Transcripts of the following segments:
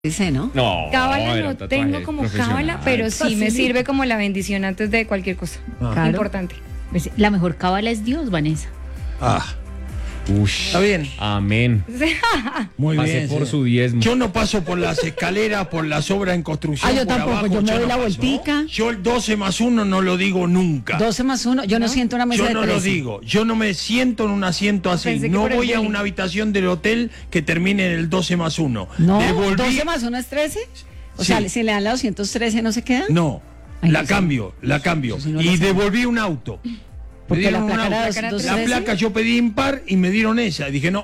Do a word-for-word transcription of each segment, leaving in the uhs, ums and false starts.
Dice, ¿no? No, Cábala era no un tatuaje tengo como profesional. cábala, pero sí me sirve como la bendición antes de cualquier cosa. Ah. Claro. Importante. Pues, la mejor cábala es Dios, Vanessa. Ah, Ush. está bien. Amén. Muy Pase bien. por sí. su diezmo. Yo no paso por las escaleras, por las obras en construcción. Ah, yo por tampoco, abajo, yo me doy no la paso. vueltica. Yo el doce más uno no lo digo nunca. doce más uno, yo no, ¿No? siento una mesa Yo de no lo trece. digo. Yo no me siento en un asiento así. Pensé que No por el voy a bullying. una habitación del hotel que termine en el doce más uno. No, Devolví- doce más uno es trece. O Sí. sea, si le dan la doscientos trece, ¿no se quedan? No, Ay, la no sé. cambio, la cambio. Eso sí no y lo sé. devolví un auto. Me Porque la dieron un placa era auto. doscientos La trece. placa yo pedí impar y me dieron esa. Y dije, no.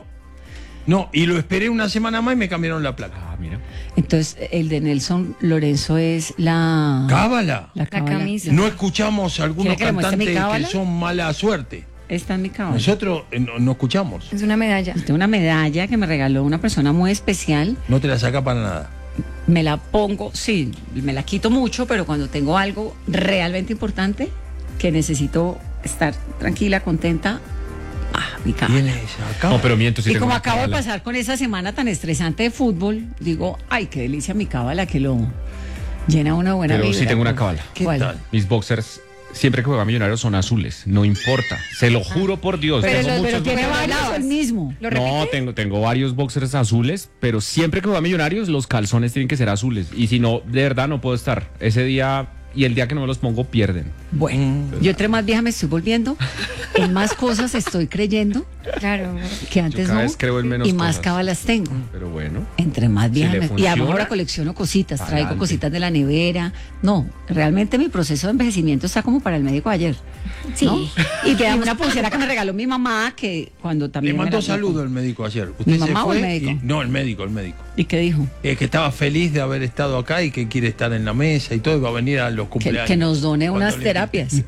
No, y lo esperé una semana más y me cambiaron la placa. Ah, mira. Entonces, el de Nelson Lorenzo es la... Cábala. La, cábala. camisa. No escuchamos a algunos ¿Quiere que le muestre mi cantantes que cábala? son mala suerte. Esta es mi cábala. Nosotros eh, no, no escuchamos. Es una medalla. Tengo una medalla que me regaló una persona muy especial. No te la saca para nada. Me la pongo, sí, me la quito mucho, pero cuando tengo algo realmente importante que necesito estar tranquila, contenta, ah, mi cábala. ¿Quién es esa? Cábala. No, pero miento, sí Y tengo como una acabo de cábala. pasar con esa semana tan estresante de fútbol, digo, ay, qué delicia mi cábala que lo llena una buena Pero vibra. sí tengo una cábala. ¿Qué ¿Cuál? tal? Mis boxers, siempre que juega Millonarios, son azules. No importa. Se lo juro por Dios. Pero tengo los- muchos pero tiene boxers. Pero varios el mismo. ¿Lo No, repite? tengo, tengo varios boxers azules, pero siempre que juega Millonarios, los calzones tienen que ser azules. Y si no, de verdad no puedo estar. Ese día y el día que no me los pongo, pierden. Bueno, yo entre más vieja me estoy volviendo, en más cosas estoy creyendo Claro. que antes cada no, vez creo en menos y más cosas. cábalas tengo. Pero bueno. Entre más vieja le me- y funciona, además ahora colecciono cositas, traigo adelante. cositas de la nevera. No, realmente mi proceso de envejecimiento está como para el médico ayer. Sí. ¿no? Y te una pulsera que me regaló mi mamá, que cuando Le también me mandó la- saludo el médico ayer. ¿Usted ¿Mi se mamá o fue? el médico? Y- no, el médico, el médico. ¿Y qué dijo? Eh, que estaba feliz de haber estado acá y que quiere estar en la mesa y todo, y va a venir a los Que, cumpleaños. que nos done Cuando unas le- terapias.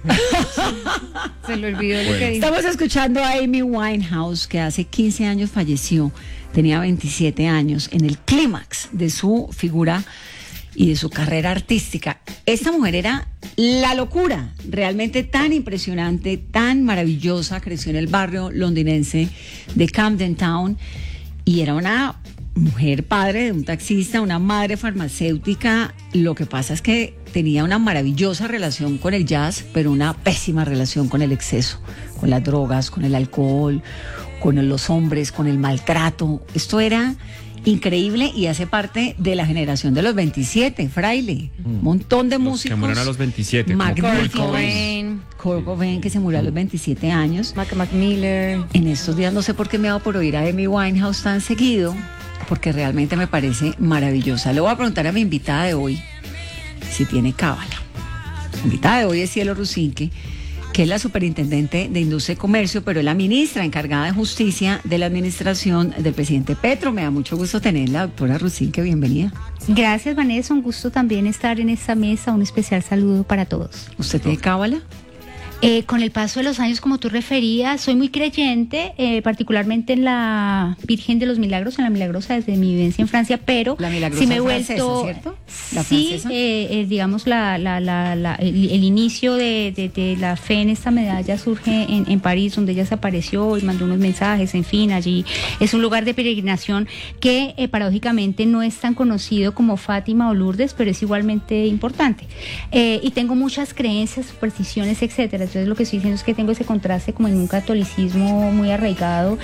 Se le olvidó lo Bueno. que dijo. Estamos escuchando a Amy Winehouse, que hace quince años falleció, tenía veintisiete años, en el clímax de su figura y de su carrera artística. Esta mujer era la locura, realmente tan impresionante, tan maravillosa, creció en el barrio londinense de Camden Town y era una mujer padre de un taxista, una madre farmacéutica. Lo que pasa es que tenía una maravillosa relación con el jazz, pero una pésima relación con el exceso, con las drogas, con el alcohol, con los hombres, con el maltrato. Esto era increíble y hace parte de la generación de los veintisiete, Fraile. Un montón de Los músicos. que murieron a los veintisiete. como magníficos. Kurt Cobain. Cobain, Kurt Cobain, que se murió a los veintisiete años. Mac Mac Miller. En estos días no sé por qué me ha dado por oír a Amy Winehouse tan seguido, porque realmente me parece maravillosa. Le voy a preguntar a mi invitada de hoy si tiene cábala. La invitada de hoy es Cielo Rusinque, que es la superintendente de Industria y Comercio, pero es la ministra encargada de Justicia de la administración del presidente Petro. Me da mucho gusto tenerla, doctora Rusinque, bienvenida. Gracias, Vanessa. Un gusto también estar en esta mesa. Un especial saludo para todos. ¿Usted tiene cábala? Eh, con el paso de los años, como tú referías, soy muy creyente, eh, particularmente en la Virgen de los Milagros, en la Milagrosa, desde mi vivencia en Francia, pero La Milagrosa sí me he francesa, vuelto, ¿cierto? ¿La sí, francesa? eh, eh, digamos, la, la, la, la- el, el inicio de, de- de la fe en esta medalla surge en, en París, donde ella se apareció y mandó unos mensajes, en fin, allí es un lugar de peregrinación que eh, paradójicamente no es tan conocido como Fátima o Lourdes, pero es igualmente importante. Eh, y tengo muchas creencias, supersticiones, etcétera. Entonces lo que estoy diciendo es que tengo ese contraste como en un catolicismo muy arraigado.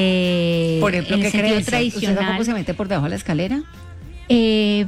eh, Por ejemplo, en ¿qué el sentido creencia? ¿Usted tradicional. tampoco se mete por debajo de la escalera? Eh,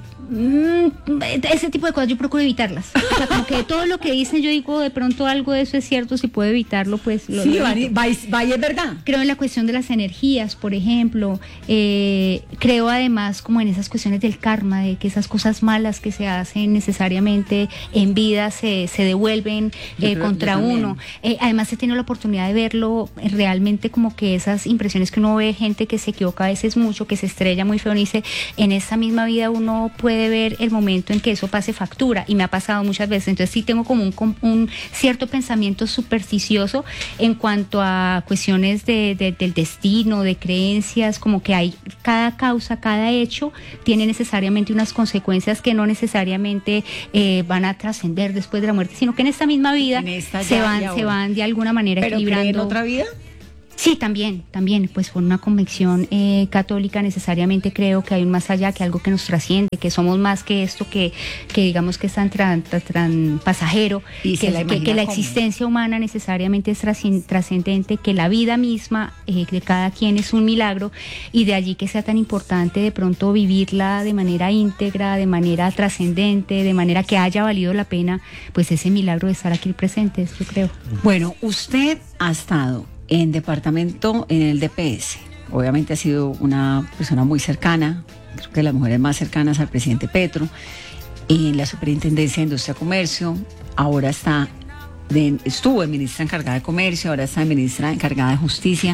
mm, ese tipo de cosas yo procuro evitarlas. O sea, como que todo lo que dicen yo digo, de pronto algo de eso es cierto, si puedo evitarlo, pues lo, Sí, lo vaya, evito. vaya, vaya, es verdad. Creo en la cuestión de las energías, por ejemplo. Eh, creo además como en esas cuestiones del karma, de que esas cosas malas que se hacen necesariamente en vida se, se devuelven Yo eh, creo- contra yo también. uno. Eh, además he tenido la oportunidad de verlo eh, realmente, como que esas impresiones que uno ve, gente que se equivoca a veces mucho, que se estrella muy feo, y dice, en esta misma vida uno puede ver el momento en que eso pase factura, y me ha pasado muchas veces. Entonces sí tengo como un, com- un cierto pensamiento supersticioso en cuanto a cuestiones de, de- del destino, de creencias, como que hay cada causa, cada hecho tiene necesariamente unas consecuencias que no necesariamente eh, van a trascender después de la muerte, sino que en esta misma vida En esta se ya y van, ahora. se van de alguna manera ¿Pero cree equilibrando. en otra vida? Sí, también, también, pues por una convicción eh, católica necesariamente creo que hay un más allá, que algo que nos trasciende, que somos más que esto, que, que digamos que es tan, tan, tan pasajero, Y se que, la que, imagina que la cómo. existencia humana necesariamente es trascen- trascendente, que la vida misma eh, de cada quien es un milagro, y de allí que sea tan importante de pronto vivirla de manera íntegra, de manera trascendente, de manera que haya valido la pena, pues ese milagro de estar aquí presentes, yo creo. Bueno, usted ha estado en departamento en el D P S. Obviamente ha sido una persona muy cercana, creo que de las mujeres más cercanas al presidente Petro, en la Superintendencia de Industria y Comercio. Ahora está, de, estuvo en ministra encargada de Comercio, ahora está en ministra encargada de Justicia.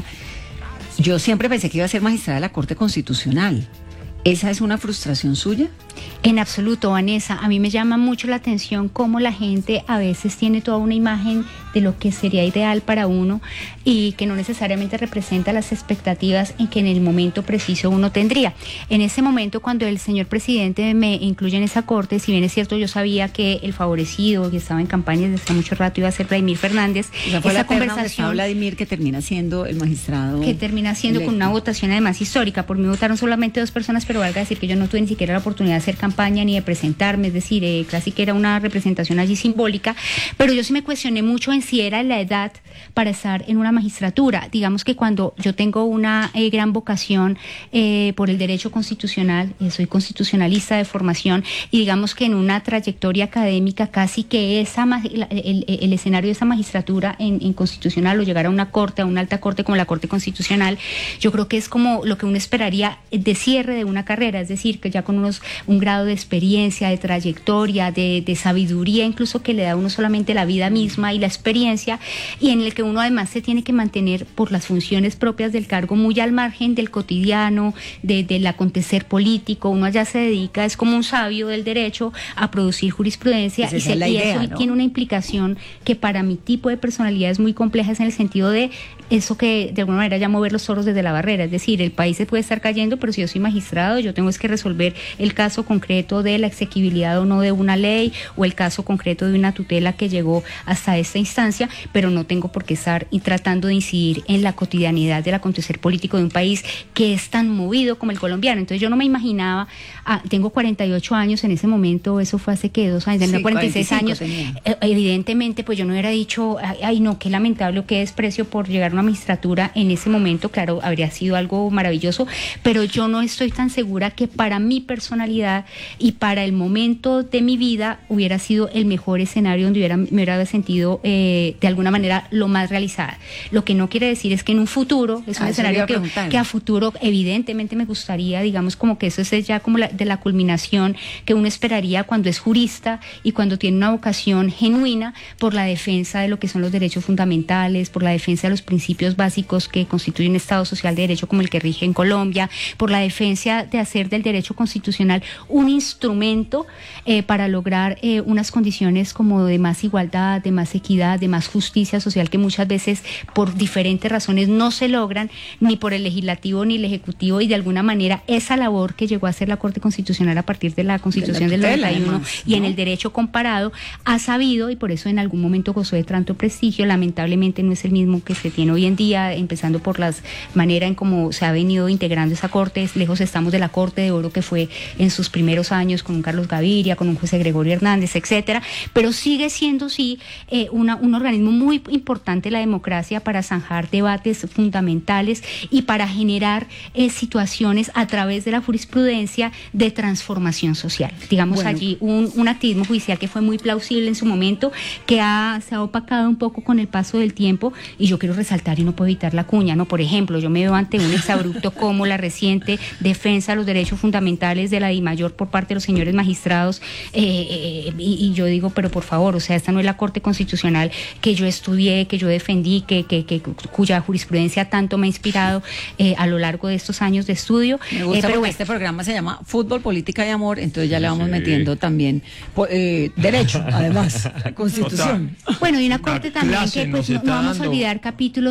Yo siempre pensé que iba a ser magistrada de la Corte Constitucional. ¿Esa es una frustración suya? En absoluto, Vanessa. A mí me llama mucho la atención cómo la gente a veces tiene toda una imagen de lo que sería ideal para uno y que no necesariamente representa las expectativas en que en el momento preciso uno tendría. En ese momento, cuando el señor presidente me incluye en esa corte, si bien es cierto, yo sabía que el favorecido, que estaba en campaña desde hace mucho rato, iba a ser Vladimir Fernández. O sea, fue esa la terna donde está conversación Vladimir, que termina siendo el magistrado que termina siendo con electo. una votación además histórica. Por mí votaron solamente dos personas, pero valga decir que yo no tuve ni siquiera la oportunidad de hacer campaña ni de presentarme, es decir, eh, casi que era una representación allí simbólica, pero yo sí me cuestioné mucho en si era la edad para estar en una magistratura. Digamos que cuando yo tengo una eh, gran vocación eh, por el derecho constitucional, eh, soy constitucionalista de formación, y digamos que en una trayectoria académica casi que esa ma- el, el, el escenario de esa magistratura en, en constitucional, o llegar a una corte, a una alta corte como la Corte Constitucional, yo creo que es como lo que uno esperaría de cierre de una carrera, es decir, que ya con unos un grado de experiencia, de trayectoria, de, de sabiduría, incluso que le da a uno solamente la vida misma y la experiencia, y en el que uno además se tiene que mantener por las funciones propias del cargo muy al margen del cotidiano, de, del acontecer político. Uno allá se dedica, es como un sabio del derecho, a producir jurisprudencia, Pues y, esa se, es la y idea, eso ¿no? tiene una implicación que para mi tipo de personalidad es muy compleja, es en el sentido de eso que de alguna manera llamo ver los zorros desde la barrera, es decir, el país se puede estar cayendo, pero si yo soy magistrado, yo tengo es que resolver el caso concreto de la exequibilidad o no de una ley, o el caso concreto de una tutela que llegó hasta esta instancia, pero no tengo por qué estar y tratando de incidir en la cotidianidad del acontecer político de un país que es tan movido como el colombiano. Entonces yo no me imaginaba, ah, tengo cuarenta y ocho años en ese momento, eso fue hace que dos años, tenía Sí, cuarenta y seis años, cuarenta y cinco eh, evidentemente pues yo no hubiera dicho, ay, ay no, qué lamentable o qué desprecio por llegar a una magistratura en ese momento. Claro, habría sido algo maravilloso, pero yo no estoy tan segura que para mi personalidad y para el momento de mi vida hubiera sido el mejor escenario donde hubiera, me hubiera sentido eh, de alguna manera lo más realizada. Lo que no quiere decir es que en un futuro, es un Ah, eso le iba escenario a que, preguntar. que a futuro evidentemente me gustaría, digamos como que eso es ya como la, de la culminación que uno esperaría cuando es jurista y cuando tiene una vocación genuina por la defensa de lo que son los derechos fundamentales, por la defensa de los principios básicos que constituyen un Estado social de derecho como el que rige en Colombia, por la defensa de hacer del derecho constitucional un instrumento eh, para lograr eh, unas condiciones como de más igualdad, de más equidad, de más justicia social, que muchas veces por diferentes razones no se logran ni por el legislativo ni el ejecutivo, y de alguna manera esa labor que llegó a hacer la Corte Constitucional a partir de la Constitución De la del tutela, noventa y uno además, y en ¿no? el derecho comparado ha sabido, y por eso en algún momento gozó de tanto prestigio. Lamentablemente no es el mismo que se tiene hoy en día, empezando por la manera en cómo se ha venido integrando esa Corte. Lejos estamos de la Corte de Oro que fue en sus primeros años con un Carlos Gaviria, con un José Gregorio Hernández, etcétera, pero sigue siendo sí eh, una, un organismo muy importante la democracia para zanjar debates fundamentales y para generar eh, situaciones a través de la jurisprudencia de transformación social. Digamos Bueno. allí un, un activismo judicial que fue muy plausible en su momento, que ha, se ha opacado un poco con el paso del tiempo, y yo quiero resaltar y no puedo evitar la cuña, ¿no? Por ejemplo, yo me veo ante un exabrupto como la reciente defensa de los derechos fundamentales de la DIMAYOR por parte de los señores magistrados, eh, eh, y, y yo digo, pero por favor, o sea, esta no es la Corte Constitucional que yo estudié, que yo defendí, que, que, que cuya jurisprudencia tanto me ha inspirado eh, a lo largo de estos años de estudio. Me Eh, gusta pero porque bueno, este programa se llama Fútbol, Política y Amor, entonces ya le vamos Sí. metiendo también po- eh, derecho, además, Constitución. Bueno, y una corte también clase que pues nos no, está no vamos a dando. olvidar capítulos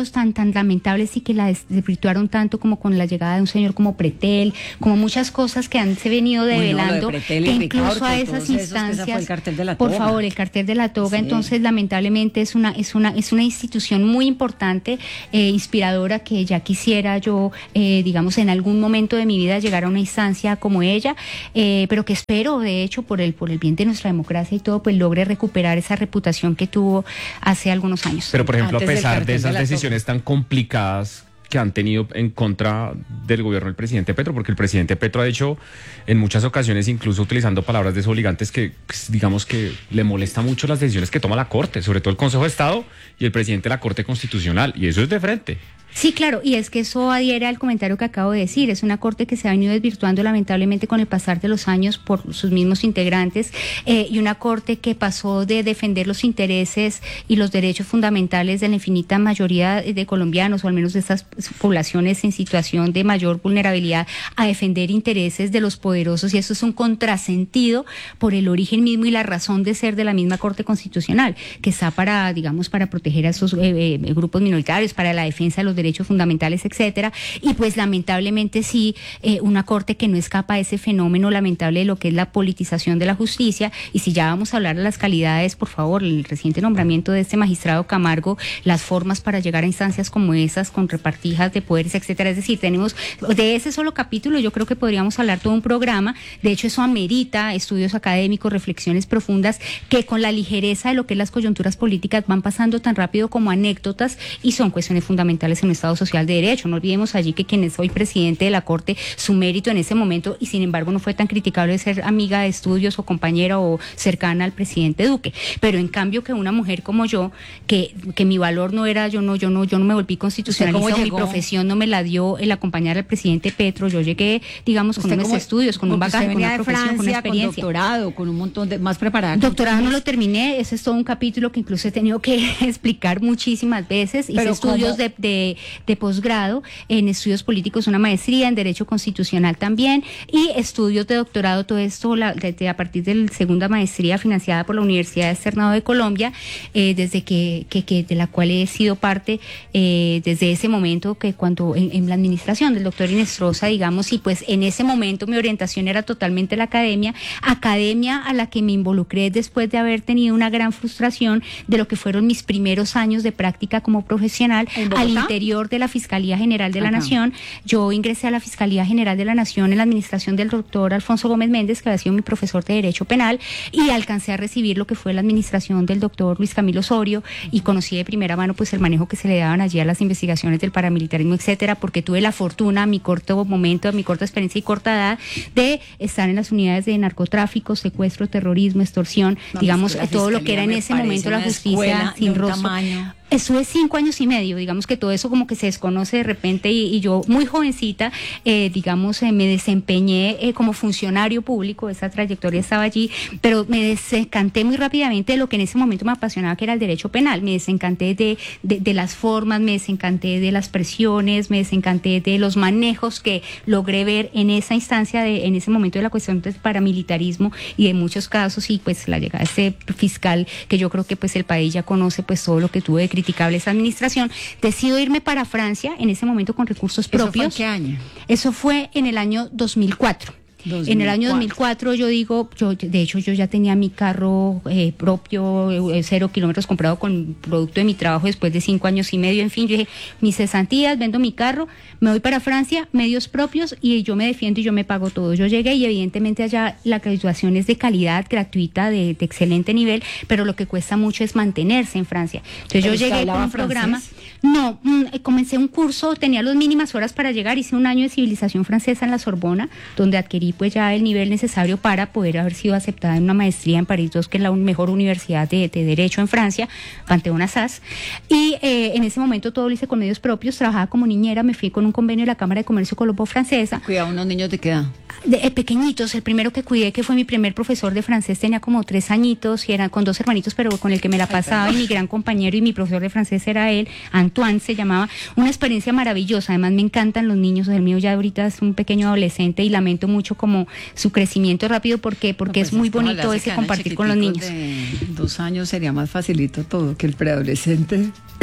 hechos tan tan lamentables y que la des- desvirtuaron tanto, como con la llegada de un señor como Pretel, como muchas cosas que han se venido Uy, no, lo de develando, Pretel y que Ricaurte, incluso a todos esas esos, que ese instancias, fue el cartel de la por toga. favor, el cartel de la toga, Sí. entonces lamentablemente es una es una es una institución muy importante, eh, inspiradora, que ya quisiera yo, eh, digamos, en algún momento de mi vida llegar a una instancia como ella, eh, pero que espero, de hecho, por el por el bien de nuestra democracia y todo, pues logre recuperar esa reputación que tuvo hace algunos años. Pero, por ejemplo, Antes a del pesar cartel de de esas la decisiones tan complicadas que han tenido en contra del gobierno del presidente Petro, porque el presidente Petro ha dicho en muchas ocasiones, incluso utilizando palabras desobligantes, que pues, digamos que le molesta mucho las decisiones que toma la Corte, sobre todo el Consejo de Estado y el presidente de la Corte Constitucional, y eso es de frente. Sí, claro, y es que eso adhiere al comentario que acabo de decir. Es una corte que se ha venido desvirtuando lamentablemente con el pasar de los años por sus mismos integrantes, eh, y una corte que pasó de defender los intereses y los derechos fundamentales de la infinita mayoría de colombianos, o al menos de estas poblaciones en situación de mayor vulnerabilidad, a defender intereses de los poderosos, y eso es un contrasentido por el origen mismo y la razón de ser de la misma Corte Constitucional, que está para, digamos, para proteger a esos eh, eh, grupos minoritarios, para la defensa de los derechos derechos fundamentales, etcétera, y pues lamentablemente sí, eh, una corte que no escapa a ese fenómeno lamentable de lo que es la politización de la justicia. Y si ya vamos a hablar de las calidades, por favor, el reciente nombramiento de este magistrado Camargo, las formas para llegar a instancias como esas, con repartijas de poderes, etcétera. Es decir, tenemos de ese solo capítulo, yo creo que podríamos hablar todo un programa. De hecho, eso amerita estudios académicos, reflexiones profundas, que con la ligereza de lo que es las coyunturas políticas van pasando tan rápido como anécdotas, y son cuestiones fundamentales en un Estado social de derecho. No olvidemos allí que quien es hoy presidente de la Corte, su mérito en ese momento, y sin embargo no fue tan criticable, de ser amiga de estudios o compañera o cercana al presidente Duque. Pero en cambio que una mujer como yo, que, que mi valor no era, yo no, yo no, yo no me volví constitucionalista, mi profesión no me la dio el acompañar al presidente Petro, yo llegué, digamos, con unos estudios, con un bagaje, con una profesión, con una experiencia. Con doctorado, con un montón de, más preparada. Doctorado no lo terminé, ese es todo un capítulo que incluso he tenido que explicar muchísimas veces. Hice estudios de, de, de posgrado en estudios políticos, una maestría en Derecho Constitucional también, y estudios de doctorado, todo esto la, desde a partir de la segunda maestría financiada por la Universidad Externado de Colombia, eh, desde que, que, que de la cual he sido parte eh, desde ese momento, que cuando en, en la administración del doctor Inestrosa, digamos, y pues en ese momento mi orientación era totalmente la academia, academia a la que me involucré después de haber tenido una gran frustración de lo que fueron mis primeros años de práctica como profesional al interior de la Fiscalía General de la Ajá. Nación. Yo ingresé a la Fiscalía General de la Nación en la administración del doctor Alfonso Gómez Méndez, que había sido mi profesor de Derecho Penal, y alcancé a recibir lo que fue la administración del doctor Luis Camilo Osorio, y conocí de primera mano pues el manejo que se le daban allí a las investigaciones del paramilitarismo, etcétera, porque tuve la fortuna, a mi corto momento, a mi corta experiencia y corta edad, de estar en las unidades de narcotráfico, secuestro, terrorismo, extorsión, no, digamos, todo lo que era en ese momento la justicia sin rostro. Estuve cinco años y medio, digamos que todo eso como que se desconoce de repente, y, y yo muy jovencita, eh, digamos, eh, me desempeñé eh, como funcionario público, esa trayectoria estaba allí, pero me desencanté muy rápidamente de lo que en ese momento me apasionaba, que era el derecho penal. Me desencanté de, de, de las formas, me desencanté de las presiones, me desencanté de los manejos que logré ver en esa instancia, de, en ese momento de la cuestión del paramilitarismo y de muchos casos, y pues la llegada de este fiscal, que yo creo que pues el país ya conoce pues todo lo que tuve de criticable esa administración. Decido irme para Francia en ese momento con recursos propios. ¿Eso fue en qué año? Eso fue en el año dos mil cuatro. dos mil cuatro. En el año dos mil cuatro yo digo, yo de hecho yo ya tenía mi carro eh, propio, eh, cero kilómetros, comprado con producto de mi trabajo después de cinco años y medio. En fin, yo dije, mis cesantías, vendo mi carro, me voy para Francia, medios propios, y yo me defiendo y yo me pago todo. Yo llegué y evidentemente allá la graduación es de calidad, gratuita, de, de excelente nivel, pero lo que cuesta mucho es mantenerse en Francia. Entonces yo llegué con un programa. No, comencé un curso, tenía las mínimas horas para llegar, hice un año de civilización francesa en la Sorbona, donde adquirí pues ya el nivel necesario para poder haber sido aceptada en una maestría en París dos, que es la mejor universidad de, de Derecho en Francia, Panthéon-Assas, y eh, en ese momento todo lo hice con medios propios, trabajaba como niñera, me fui con un convenio de la Cámara de Comercio Colombo-Francesa. Cuidado, unos niños de qué edad. De, eh, pequeñitos, el primero que cuidé, que fue mi primer profesor de francés, tenía como tres añitos, y eran con dos hermanitos, pero con el que me la pasaba, y mi gran compañero y mi profesor de francés era él, Antoine se llamaba. Una experiencia maravillosa, además me encantan los niños, el mío ya ahorita es un pequeño adolescente, y lamento mucho como su crecimiento rápido, porque porque no, pues es muy bonito ese compartir con los niños. De dos años sería más facilito todo que el preadolescente.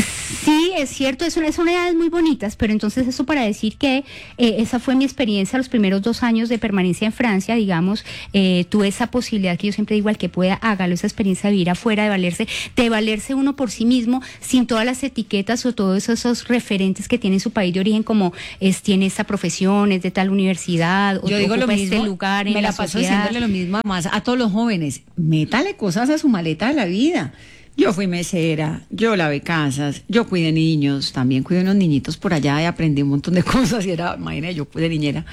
Sí, es cierto, es una, son edades muy bonitas, pero entonces eso para decir que eh, esa fue mi experiencia los primeros dos años de permanencia en Francia, digamos, eh, tuve esa posibilidad que yo siempre digo al que pueda, hágalo, esa experiencia de vivir afuera, de valerse, de valerse uno por sí mismo, sin todas las etiquetas o todos esos, esos referentes que tiene su país de origen, como es, tiene esta profesión, es de tal universidad, o Yo digo lo ocupa mismo, este lugar en me la, la paso sociedad. diciéndole lo mismo además a todos los jóvenes, métale cosas a su maleta de la vida. Yo fui mesera, yo lavé casas, yo cuidé niños, también cuidé unos niñitos por allá y aprendí un montón de cosas y era, imagínate, yo de niñera.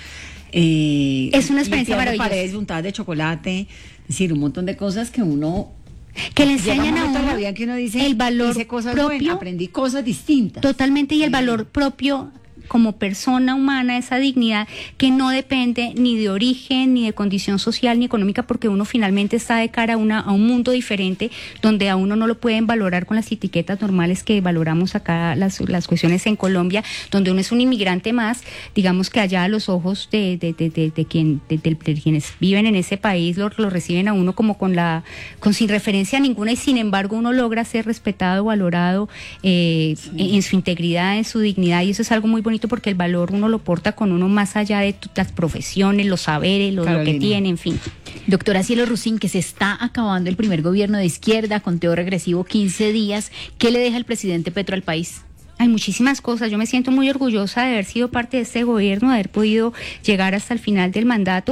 Eh, Es una experiencia limpiando maravillosa. paredes untadas de chocolate, es decir, un montón de cosas que uno... Que le llega un enseñan a momento en la uno vida que uno dice, el valor hice cosas propio, buenas, aprendí cosas distintas. totalmente, y el valor propio como persona humana, esa dignidad que no depende ni de origen, ni de condición social, ni económica, porque uno finalmente está de cara a, una, a un mundo diferente, donde a uno no lo pueden valorar con las etiquetas normales que valoramos acá las, las cuestiones en Colombia, donde uno es un inmigrante más, digamos que allá a los ojos de, de, de, de, de, quien, de, de, de quienes viven en ese país, lo, lo reciben a uno como con la, con sin referencia ninguna, y sin embargo uno logra ser respetado, valorado eh, sí. en, en su integridad, en su dignidad, y eso es algo muy bonito, porque el valor uno lo porta con uno más allá de las profesiones, los saberes, lo, lo que tiene, en fin. Doctora Cielo Rusín, que se está acabando el primer gobierno de izquierda, conteo regresivo quince días, ¿qué le deja el presidente Petro al país? Hay muchísimas cosas. Yo me siento muy orgullosa de haber sido parte de este gobierno, de haber podido llegar hasta el final del mandato.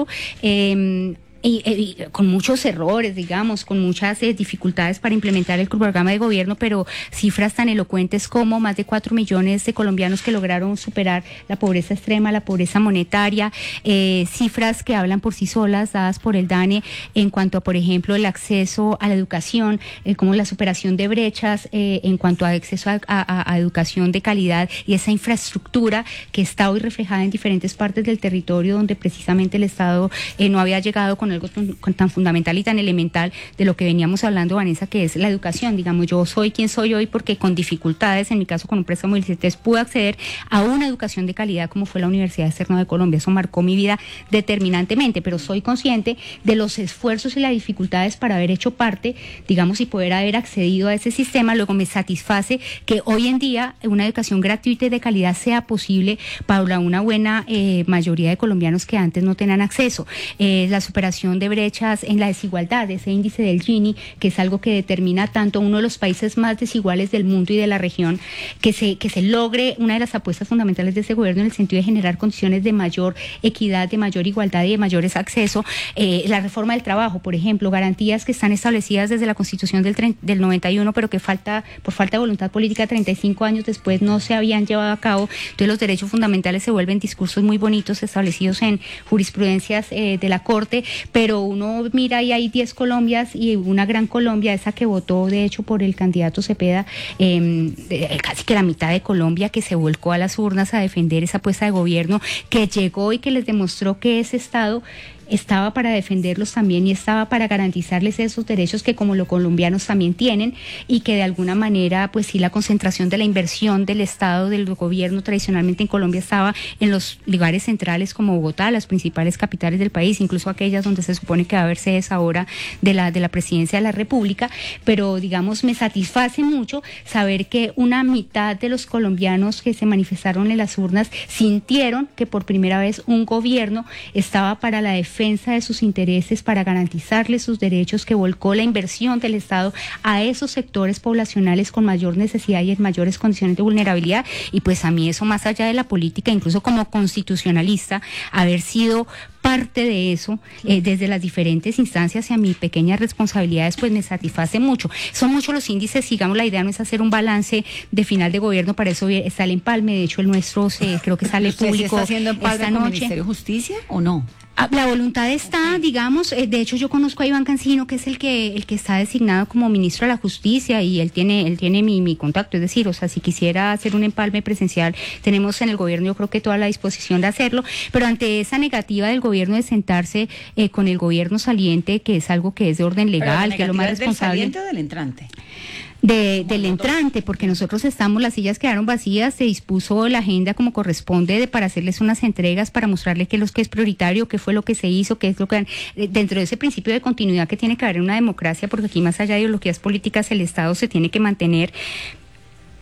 Eh, Y, y, con muchos errores, digamos, con muchas eh, dificultades para implementar el programa de gobierno, pero cifras tan elocuentes como más de cuatro millones de colombianos que lograron superar la pobreza extrema, la pobreza monetaria, eh, cifras que hablan por sí solas, dadas por el DANE, en cuanto a, por ejemplo, el acceso a la educación, eh, como la superación de brechas eh, en cuanto a acceso a, a, a educación de calidad y esa infraestructura que está hoy reflejada en diferentes partes del territorio donde precisamente el Estado eh, no había llegado con algo tan, tan fundamental y tan elemental de lo que veníamos hablando, Vanessa, que es la educación. Digamos, yo soy quien soy hoy porque con dificultades, en mi caso con un préstamo del CETES, pude acceder a una educación de calidad como fue la Universidad Externa de Colombia. Eso marcó mi vida determinantemente, pero soy consciente de los esfuerzos y las dificultades para haber hecho parte, digamos, y poder haber accedido a ese sistema. Luego me satisface que hoy en día una educación gratuita y de calidad sea posible para una buena eh, mayoría de colombianos que antes no tenían acceso. Eh, la superación de brechas en la desigualdad, ese índice del Gini, que es algo que determina tanto uno de los países más desiguales del mundo y de la región, que se, que se logre una de las apuestas fundamentales de ese gobierno en el sentido de generar condiciones de mayor equidad, de mayor igualdad y de mayores acceso. Eh, la reforma del trabajo, por ejemplo, garantías que están establecidas desde la Constitución del, del noventa y uno, pero que falta por falta de voluntad política treinta y cinco años después no se habían llevado a cabo. Entonces los derechos fundamentales se vuelven discursos muy bonitos establecidos en jurisprudencias eh, de la Corte, pero uno mira y hay diez Colombias y una gran Colombia, esa que votó de hecho por el candidato Cepeda, eh, casi que la mitad de Colombia que se volcó a las urnas a defender esa apuesta de gobierno, que llegó y que les demostró que ese Estado estaba para defenderlos también y estaba para garantizarles esos derechos que como los colombianos también tienen, y que de alguna manera pues sí la concentración de la inversión del Estado, del gobierno tradicionalmente en Colombia estaba en los lugares centrales como Bogotá, las principales capitales del país, incluso aquellas donde se supone que va a haber sedes ahora de la, de la presidencia de la República, pero digamos me satisface mucho saber que una mitad de los colombianos que se manifestaron en las urnas sintieron que por primera vez un gobierno estaba para la defensa defensa de sus intereses, para garantizarles sus derechos, que volcó la inversión del Estado a esos sectores poblacionales con mayor necesidad y en mayores condiciones de vulnerabilidad. Y pues a mí eso, más allá de la política, incluso como constitucionalista, haber sido parte de eso eh, desde las diferentes instancias y a mis pequeñas responsabilidades, pues me satisface mucho. Son muchos los índices, digamos, la idea no es hacer un balance de final de gobierno, para eso está el empalme, de hecho el nuestro se, creo que sale ¿Usted público sí está haciendo empalme esta con el noche. Ministerio de Justicia o no? La voluntad está, digamos, eh, de hecho yo conozco a Iván Cancino, que es el que el que está designado como ministro de la Justicia, y él tiene él tiene mi, mi contacto, es decir, o sea, si quisiera hacer un empalme presencial, tenemos en el gobierno yo creo que toda la disposición de hacerlo, pero ante esa negativa del gobierno de sentarse eh, con el gobierno saliente, que es algo que es de orden legal, que es lo más responsable. ¿Del saliente o del entrante? De, del entrante, porque nosotros estamos, las sillas quedaron vacías, se dispuso la agenda como corresponde de, para hacerles unas entregas, para mostrarle qué es lo que es prioritario, qué fue lo que se hizo, qué es lo que dentro de ese principio de continuidad que tiene que haber en una democracia, porque aquí más allá de ideologías políticas el Estado se tiene que mantener.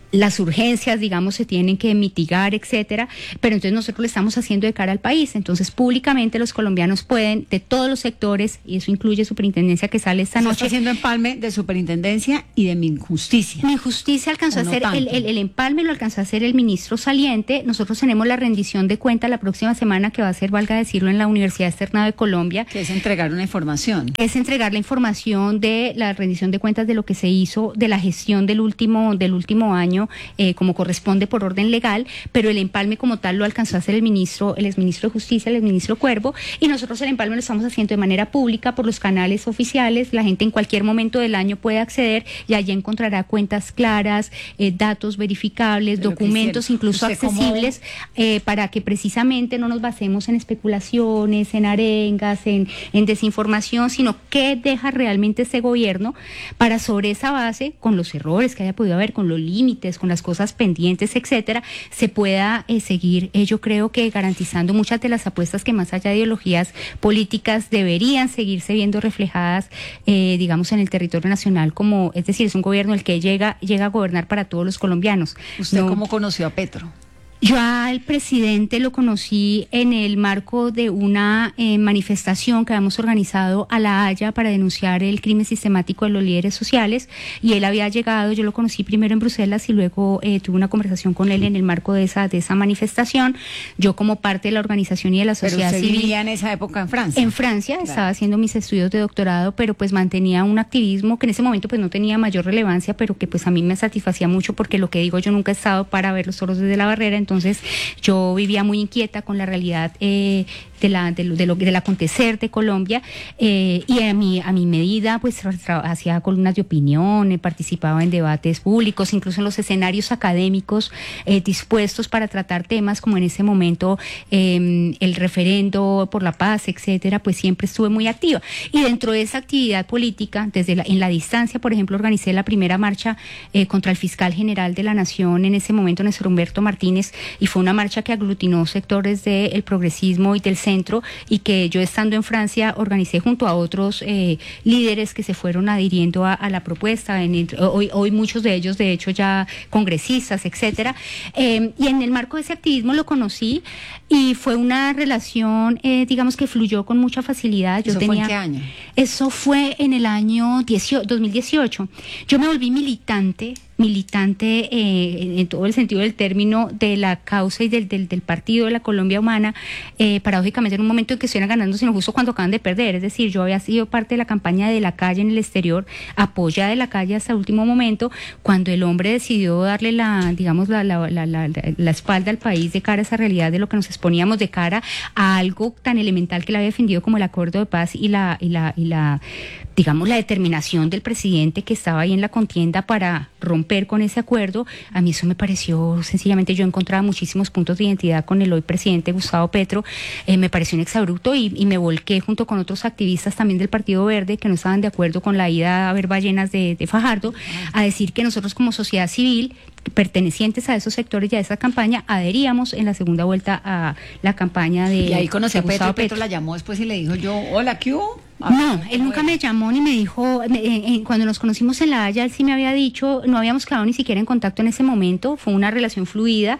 las urgencias, digamos, se tienen que mitigar, etcétera, pero entonces nosotros lo estamos haciendo de cara al país. Entonces, públicamente los colombianos pueden, de todos los sectores, y eso incluye superintendencia que sale esta Se noche. está haciendo empalme de superintendencia y de Minjusticia. Minjusticia alcanzó ¿O a no hacer el, tanto? el, el empalme, lo alcanzó a hacer el ministro saliente. Nosotros tenemos la rendición de cuenta la próxima semana, que va a ser, valga decirlo, en la Universidad Externada de Colombia, Que es entregar una información. es entregar la información de la rendición de cuentas de lo que se hizo, de la gestión del último, del último año, eh, como corresponde por orden legal, pero el empalme como tal lo alcanzó a hacer el ministro, el exministro de Justicia, el exministro Cuervo, y nosotros el empalme lo estamos haciendo de manera pública por los canales oficiales. La gente en cualquier momento del año puede acceder y allí encontrará cuentas claras, eh, datos verificables, De lo que documentos hicieron. incluso ¿Usted cómo- accesibles, eh, para que precisamente no nos basemos en especulaciones, en arengas, en, en desinformación, sino qué deja realmente ese gobierno, para sobre esa base, con los errores que haya podido haber, con los límites, con las cosas pendientes, etcétera, se pueda eh, seguir, eh, yo creo que garantizando muchas de las apuestas que más allá de ideologías políticas deberían seguirse viendo reflejadas, eh, digamos, en el territorio nacional, como, es decir, es un gobierno el que llega, llega a gobernar para todos los colombianos. ¿Usted No- cómo conoció a Petro? Yo al presidente lo conocí en el marco de una eh, manifestación que habíamos organizado a La Haya para denunciar el crimen sistemático de los líderes sociales, y él había llegado, yo lo conocí primero en Bruselas y luego eh, tuve una conversación con él en el marco de esa, de esa manifestación. Yo, como parte de la organización y de la Pero sociedad usted civil vivía en esa época en Francia. en Francia, estaba haciendo mis estudios de doctorado, pero pues mantenía un activismo que en ese momento pues no tenía mayor relevancia, pero que pues a mí me satisfacía mucho, porque lo que digo, yo nunca he estado para ver los toros desde la barrera. Entonces yo vivía muy inquieta con la realidad eh, de la de lo, de lo- del acontecer de Colombia, eh, y a mi a mi medida pues tra- tra- hacía columnas de opinión, eh, participaba en debates públicos, incluso en los escenarios académicos, eh, dispuestos para tratar temas como en ese momento eh, el referendo por la paz, etcétera. Pues siempre estuve muy activa, y dentro de esa actividad política, desde la, en la distancia, por ejemplo, organicé la primera marcha eh, contra el fiscal general de la Nación en ese momento, Néstor Humberto Martínez, y fue una marcha que aglutinó sectores del progresismo y del centro, y que yo, estando en Francia, organicé junto a otros eh, líderes que se fueron adhiriendo a, a la propuesta. En, hoy, hoy muchos de ellos, de hecho, ya congresistas, etcétera. Eh, y en el marco de ese activismo lo conocí, y fue una relación, eh, digamos, que fluyó con mucha facilidad. Yo ¿Eso fue tenía, en qué año? Eso fue en el año dos mil dieciocho. Yo me volví militante, militante eh, en todo el sentido del término, de la causa y del, del, del partido de la Colombia Humana, eh, paradójicamente en un momento en que estuvieran ganando, sino justo cuando acaban de perder. Es decir, yo había sido parte de la campaña de la calle en el exterior, apoyada de la calle hasta el último momento, cuando el hombre decidió darle la, digamos, la, la, la, la, la espalda al país de cara a esa realidad de lo que nos exponíamos, de cara a algo tan elemental que le había defendido como el acuerdo de paz y la, y la, y la digamos, la determinación del presidente que estaba ahí en la contienda para romper con ese acuerdo. A mí eso me pareció, sencillamente, yo encontraba muchísimos puntos de identidad con el hoy presidente Gustavo Petro, eh, me pareció un exabrupto, y, y me volqué junto con otros activistas también del Partido Verde que no estaban de acuerdo con la ida a ver ballenas de, de Fajardo, a decir que nosotros, como sociedad civil, pertenecientes a esos sectores y a esa campaña, adheríamos en la segunda vuelta a la campaña de Y ahí conocí de a Petro, Gustavo y Petro la llamó después y le dijo yo, hola, ¿qué hubo? A No, ver, él nunca bueno. me llamó ni me dijo, me- eh, eh, cuando nos conocimos en La Haya, él sí me había dicho, no habíamos quedado ni siquiera en contacto en ese momento, fue una relación fluida,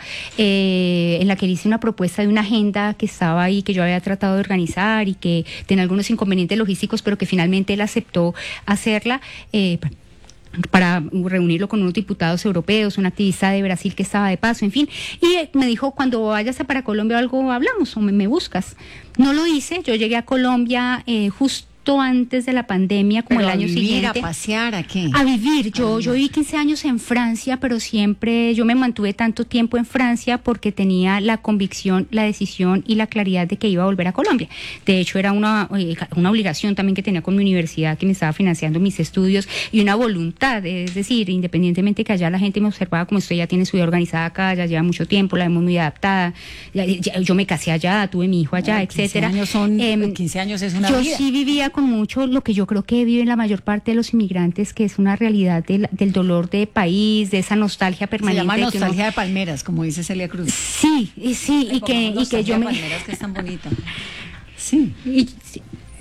eh, en la que él hice una propuesta de una agenda que estaba ahí, que yo había tratado de organizar y que tenía algunos inconvenientes logísticos, pero que finalmente él aceptó hacerla, eh, para reunirlo con unos diputados europeos, un activista de Brasil que estaba de paso, en fin, y me dijo, cuando vayas a para Colombia o algo hablamos, o me, me buscas. No lo hice, yo llegué a Colombia eh, justo antes de la pandemia, como Pero el año a vivir, siguiente. a pasear, ¿a qué? A vivir, yo, Ah, yo viví quince años en Francia, pero siempre yo me mantuve tanto tiempo en Francia porque tenía la convicción, la decisión y la claridad de que iba a volver a Colombia. De hecho, era una, eh, una obligación también que tenía con mi universidad, que me estaba financiando mis estudios, y una voluntad, es decir, independientemente que allá la gente me observaba como usted ya tiene su vida organizada acá, ya lleva mucho tiempo, la vemos muy adaptada, ya- ya- yo me casé allá, tuve mi hijo allá, Ay, quince etcétera. años son- Em, quince años es una yo vida. sí vivía con mucho lo que yo creo que viven la mayor parte de los inmigrantes, que es una realidad del, del dolor de país, de esa nostalgia Se permanente. llama de que uno- nostalgia de palmeras, como dice Celia Cruz. Sí, y sí, y que, y que yo me... Palmeras, que es tan bonita. Sí. y- sí.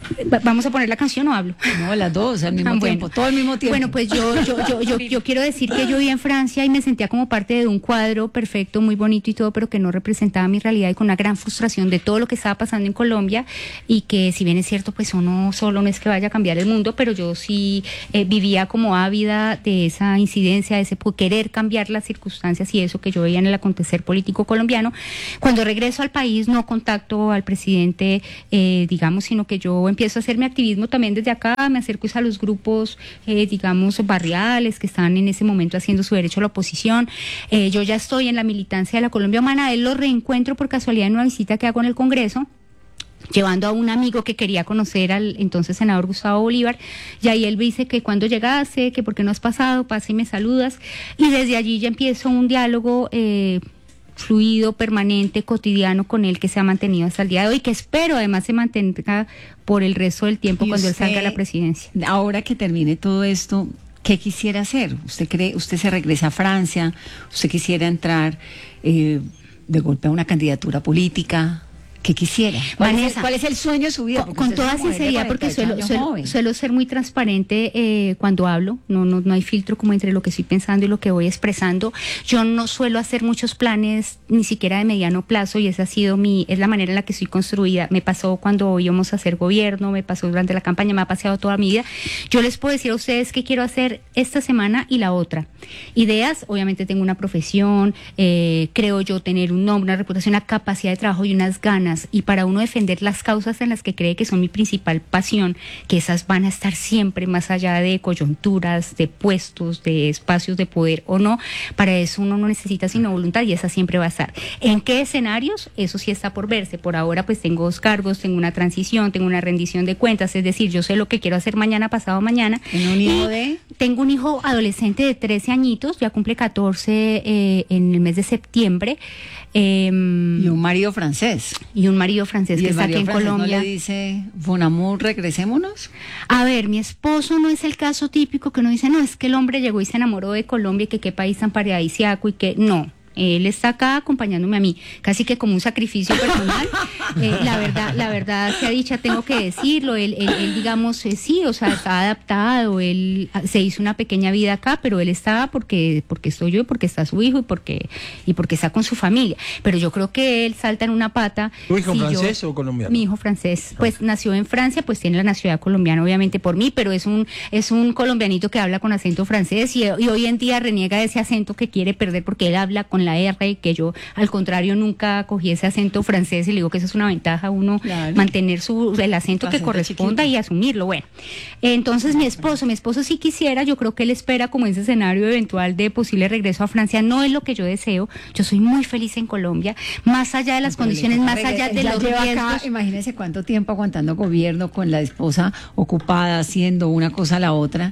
Va- ¿Vamos a poner la canción o hablo? No, las dos al mismo Ah, bueno. tiempo, todo al mismo tiempo. Bueno, pues yo, yo, yo, yo, yo quiero decir que yo viví en Francia y me sentía como parte de un cuadro perfecto, muy bonito y todo, pero que no representaba mi realidad y con una gran frustración de todo lo que estaba pasando en Colombia y que si bien es cierto, pues uno solo no es que vaya a cambiar el mundo, pero yo sí eh, vivía como ávida de esa incidencia, de ese po- querer cambiar las circunstancias y eso que yo veía en el acontecer político colombiano. Cuando regreso al país no contacto al presidente, eh, digamos, sino que yo empiezo a hacer mi activismo también desde acá, me acerco a los grupos, eh, digamos, barriales que están en ese momento haciendo su derecho a la oposición. Eh, yo ya estoy en la militancia de la Colombia Humana, él lo reencuentro por casualidad en una visita que hago en el Congreso, llevando a un amigo que quería conocer al entonces senador Gustavo Bolívar, y ahí él me dice que cuando llegase, que por qué no has pasado, pasa y me saludas, y desde allí ya empiezo un diálogo eh, fluido, permanente, cotidiano con él que se ha mantenido hasta el día de hoy, que espero además se mantenga por el resto del tiempo ¿Y cuando él usted, salga a la presidencia. ahora que termine todo esto, qué quisiera hacer? ¿Usted cree, usted se regresa a Francia, usted quisiera entrar eh, de golpe a una candidatura política? ¿Qué quisiera? ¿Cuál, es, Vanessa, el- cuál es el sueño de su vida? Con, Porque con usted es toda una mujer de sinceridad, porque cuarenta y ocho suelo, años suelo, joven. suelo ser muy transparente eh, cuando hablo, no, no, no hay filtro como entre lo que estoy pensando y lo que voy expresando. Yo no suelo hacer muchos planes, ni siquiera de mediano plazo, y esa ha sido mi, es la manera en la que estoy construida. Me pasó cuando íbamos a hacer gobierno, me pasó durante la campaña, me ha pasado toda mi vida. Yo les puedo decir a ustedes qué quiero hacer esta semana y la otra. Ideas, obviamente tengo una profesión, eh, creo yo tener un nombre, una reputación, una capacidad de trabajo y unas ganas, y para uno defender las causas en las que cree que son mi principal pasión, que esas van a estar siempre más allá de coyunturas, de puestos, de espacios de poder o no, para eso uno no necesita sino voluntad y esa siempre va a estar. ¿En qué escenarios? Eso sí está por verse. Por ahora pues tengo dos cargos, tengo una transición, tengo una rendición de cuentas, es decir, yo sé lo que quiero hacer mañana, pasado mañana. ¿Tiene un hijo Y de? Tengo un hijo adolescente de trece añitos, ya cumple catorce eh, en el mes de septiembre. Eh, Y un marido francés. y un marido francés ¿Y que el está aquí marido en francés Colombia. no le dice, Bon amour, regresémonos? A ver, mi esposo no es el caso típico que uno dice, no, es que el hombre llegó y se enamoró de Colombia y que qué país tan paradisíaco y que no. Él está acá acompañándome a mí, casi que como un sacrificio personal. Eh, la verdad, la verdad sea dicha, tengo que decirlo. Él, él, él, digamos, eh, sí, o sea, está adaptado. Él ah, se hizo una pequeña vida acá, pero él está porque, porque estoy yo, porque está su hijo y porque, y porque está con su familia. Pero yo creo que él salta en una pata. ¿Tu hijo si yo- francés o colombiano? Mi hijo francés, pues nació en Francia, pues tiene la nacionalidad colombiana, obviamente por mí, pero es un, es un colombianito que habla con acento francés y, y hoy en día reniega de ese acento que quiere perder porque él habla con la R, que yo al contrario nunca cogí ese acento francés y le digo que eso es una ventaja, uno Claro. mantener su, el acento que Acento corresponda chiquito. y asumirlo. Bueno, entonces mi esposo, mi esposo sí quisiera, yo creo que él espera como ese escenario eventual de posible regreso a Francia, no es lo que yo deseo, yo soy muy feliz en Colombia, más allá de las condiciones, más allá de Ya los lleva riesgos. acá, imagínese cuánto tiempo aguantando gobierno con la esposa ocupada haciendo una cosa a la otra.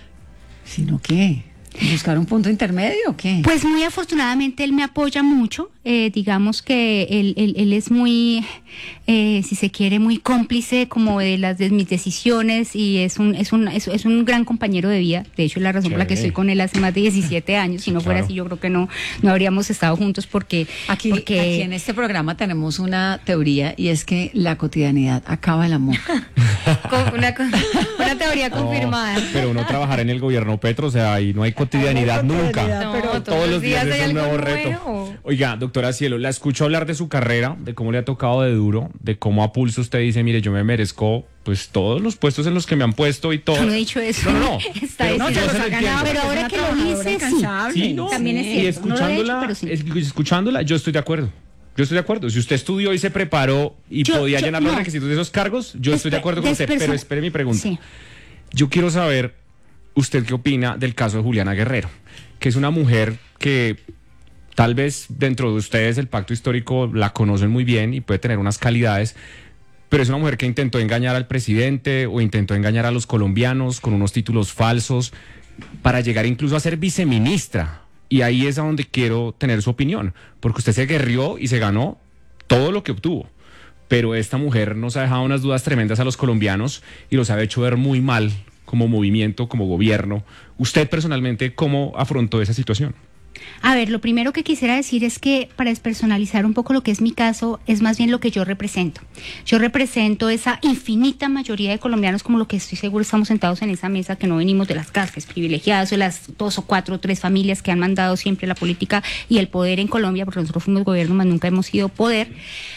Sino que buscar un punto intermedio o qué. Pues muy afortunadamente él me apoya mucho, eh, digamos que él, él, él es muy, eh, si se quiere, muy cómplice como de las de mis decisiones y es un, es un, es, es un gran compañero de vida. De hecho, es la razón por la que Chévere. estoy con él hace más de diecisiete años. Si no fuera Claro. así, yo creo que no, no habríamos estado juntos porque, Aquí, porque aquí en este programa tenemos una teoría y es que la cotidianidad acaba el amor. Con una, co- una teoría No, confirmada. pero uno trabajar en el gobierno Petro, o sea, ahí no hay cotidianidad nunca. No, Pero todos los días es hay un algo nuevo reto. nuevo. Oiga, doctora Cielo, la escucho hablar de su carrera, de cómo le ha tocado de duro, de cómo a pulso usted dice, mire, yo me merezco pues todos los puestos en los que me han puesto y todo. yo no he dicho eso. No, no, no. Está Pero diciendo- no, yo se lo pero entiendo. ahora que lo dice, sí. Sí, no. También es Y cierto. No lo he hecho, escuchándola, pero sí. es- escuchándola, yo estoy de acuerdo. Yo estoy de acuerdo. Si usted estudió y se preparó y Yo- podía yo- llenar los no. requisitos de esos cargos, yo estoy de Espe- acuerdo con usted. desperso- Pero espere mi pregunta. Sí. Yo quiero saber, ¿usted qué opina del caso de Juliana Guerrero? Que es una mujer que tal vez dentro de ustedes el pacto histórico la conocen muy bien y puede tener unas calidades, pero es una mujer que intentó engañar al presidente o intentó engañar a los colombianos con unos títulos falsos para llegar incluso a ser viceministra. Y ahí es a donde quiero tener su opinión, porque usted se guerrió y se ganó todo lo que obtuvo. Pero esta mujer nos ha dejado unas dudas tremendas a los colombianos y los ha hecho ver muy mal como movimiento, como gobierno. ¿Usted personalmente cómo afrontó esa situación? A ver, lo primero que quisiera decir es que para despersonalizar un poco lo que es mi caso, es más bien lo que yo represento. Yo represento esa infinita mayoría de colombianos, como lo que estoy seguro estamos sentados en esa mesa, que no venimos de las clases privilegiadas o las dos o cuatro o tres familias que han mandado siempre la política y el poder en Colombia, porque nosotros fuimos gobierno, mas nunca hemos sido poder.